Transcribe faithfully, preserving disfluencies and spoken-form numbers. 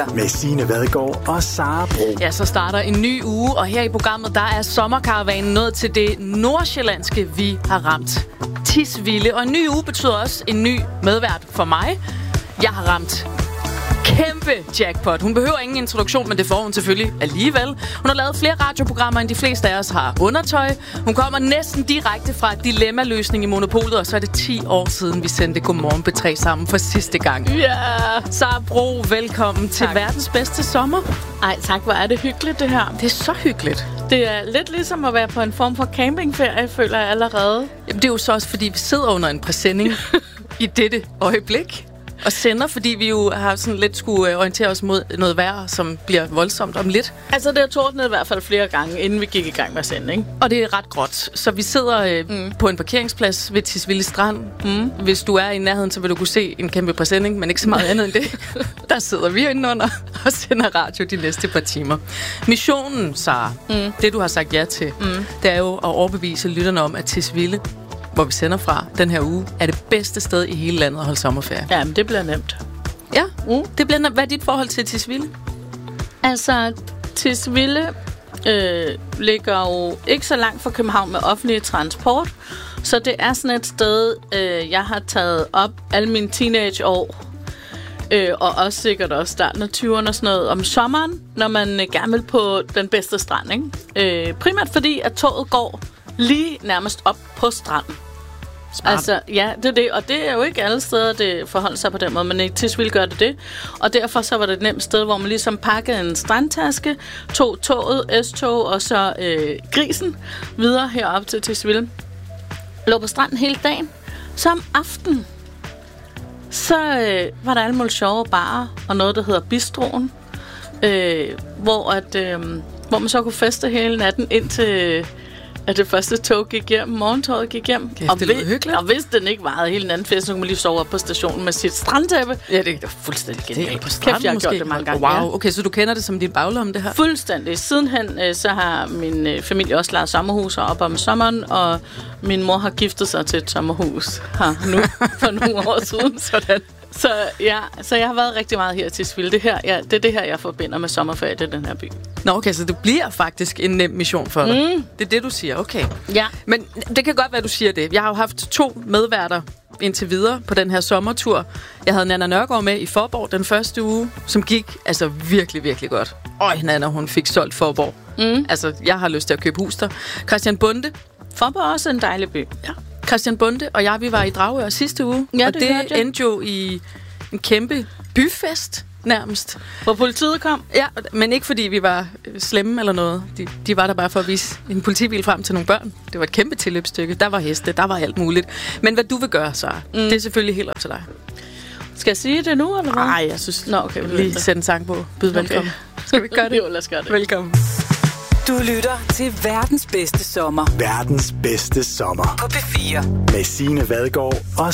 Med Signe Vadgaard og Sara Bro. Ja, så starter en ny uge, og her i programmet, der er sommerkaravanen nået til det nordsjællandske, vi har ramt. Tisvilde, og en ny uge betyder også en ny medvært for mig. Jeg har ramt kæmpe jackpot. Hun behøver ingen introduktion, men det får hun selvfølgelig alligevel. Hun har lavet flere radioprogrammer, end de fleste af os har undertøj. Hun kommer næsten direkte fra dilemmaløsning i Monopolet, og så er det ti år siden, vi sendte Godmorgen P tre sammen for sidste gang. Ja! Yeah. Sara Bro, velkommen tak. til verdens bedste sommer. Ej, tak. Hvor er det hyggeligt, det her. Det er så hyggeligt. Det er lidt ligesom at være på en form for campingferie, føler jeg allerede. Jamen, det er jo så også, fordi vi sidder under en præsending i dette øjeblik. Og sender, fordi vi jo har sådan lidt skulle orientere os mod noget vejr, som bliver voldsomt om lidt. Altså, det har tordnet i hvert fald flere gange, inden vi gik i gang med at sende, ikke? Og det er ret gråt. Så vi sidder øh, mm. på en parkeringsplads ved Tisvilde Strand. Mm. Hvis du er i nærheden, så vil du kunne se en kæmpe præsending, men ikke så meget andet end det. Der sidder vi indenunder og sender radio de næste par timer. Missionen, Sara, mm. det du har sagt ja til, mm. det er jo at overbevise lytterne om, at Tisvilde, hvor vi sender fra den her uge, er det bedste sted i hele landet at holde sommerferie. Ja, men det bliver nemt. Ja, mm. det bliver nemt. Hvad er dit forhold til Tisvilde? Altså, Tisvilde øh, ligger jo ikke så langt fra København med offentlig transport, så det er sådan et sted, øh, jeg har taget op alle mine teenageår, øh, og også sikkert også starten af tyverne og sådan noget, om sommeren, når man øh, gerne vil på den bedste strand, ikke? Øh, primært fordi, at toget går lige nærmest op på stranden. Smart. Altså, ja, det er det. Og det er jo ikke alle steder, det forholder sig på den måde, men i Tisvilde gør det det. Og derfor så var det et nemt sted, hvor man ligesom pakkede en strandtaske, tog toget, S-tog og så øh, grisen videre herop til Tisvilde. Lå på stranden hele dagen. Så om aftenen, så øh, var der alle mulige sjove barer og noget, der hedder Bistroen, øh, hvor, at, øh, hvor man så kunne feste hele natten indtil at det første tog gik hjem, morgentoget gik hjem. Okay, og, det lyder hyggeligt. Og hvis den ikke varede hele den anden fest, så kunne man lige sove op på stationen med sit strandtæppe. Ja, det er fuldstændig genialt. Det er på stranden, Kæft, jeg har måske. gjort det mange gange. Wow, okay, så du kender det som din baglomme, det her? Fuldstændig. Sidenhen, øh, så har min øh, familie også lejet sommerhus op om sommeren, og min mor har giftet sig til et sommerhus her nu, for nogle år siden. Sådan. Så ja, så jeg har været rigtig meget her til Tisvilde. Det, her, ja, det er det her, jeg forbinder med sommerferie, det er den her by. Nå, okay, så det bliver faktisk en nem mission for dig. Mm. Det er det, du siger, okay. Ja. Men det kan godt være, du siger det. Jeg har jo haft to medværter indtil videre på den her sommertur. Jeg havde Nanna Nørgaard med i Faaborg den første uge, som gik altså virkelig, virkelig godt. Øj, Nanna, hun fik solgt Faaborg. Mm. Altså, jeg har lyst til at købe hus der. Christian Bonde. Faaborg er også en dejlig by. Ja. Christian Bonde og jeg, vi var i Dragør sidste uge. Ja, og det, det endte jo i en kæmpe byfest nærmest. Hvor politiet kom? Ja, men ikke fordi vi var slemme eller noget. De, de var der bare for at vise en politibil frem til nogle børn. Det var et kæmpe tilløbsstykke. Der var heste, der var alt muligt. Men hvad du vil gøre, så mm. det er selvfølgelig helt op til dig. Skal jeg sige det nu, eller hvad? Nej, jeg synes... Nå, okay. Lige sætte en sang på. Byd okay. Velkommen. Skal vi gøre det? Jo, lad os gøre det. Velkommen. Du lytter til verdens bedste sommer. Verdens bedste sommer. På P fire. Med Signe Vadgaard og